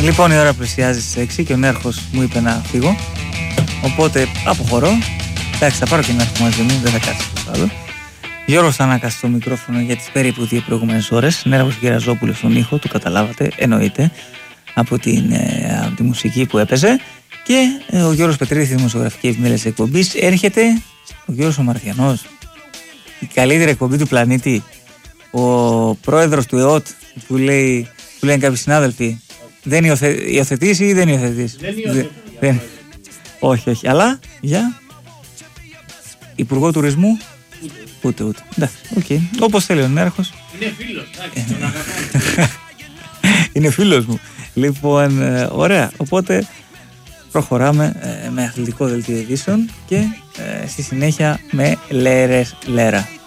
Λοιπόν, η ώρα πλησιάζει στις 6 και ο Νέαρχος μου είπε να φύγω. Οπότε αποχωρώ. Εντάξει, θα πάρω και ένα μαζί μου, δεν θα κάτσει το άλλο. Γιώργος Θανάκας στο μικρόφωνο για τις περίπου 2 προηγούμενες ώρες. Νέαρχος Γεραζόπουλος στον ήχο, το καταλάβατε, εννοείται, από τη μουσική που έπαιζε. Και ο Γιώργος Πετρίδης, η δημοσιογραφική επιμέλεια της εκπομπής. Έρχεται ο Γιώργος ο Μαρθιανός, η καλύτερη εκπομπή του πλανήτη. Ο πρόεδρος του ΕΟΤ που λένε κάποιοι συνάδελφοι, δεν υιοθετείς ή δεν υιοθετείς? Όχι, αλλά για υπουργό τουρισμού ούτε. Εντάξει, όπως θέλει ο Νέαρχος. Είναι φίλος, εντάξει, τον αγαπάμε. Είναι φίλος μου. Λοιπόν, ωραία, οπότε προχωράμε με αθλητικό δελτίο ειδήσεων και στη συνέχεια με Λέρα.